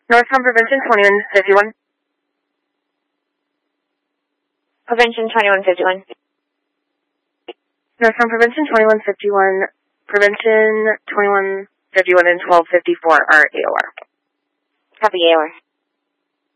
Northbound Prevention 2151. Prevention 2151. Northbound Prevention 2151. Prevention 2151 and 1254 are AOR. Copy AOR.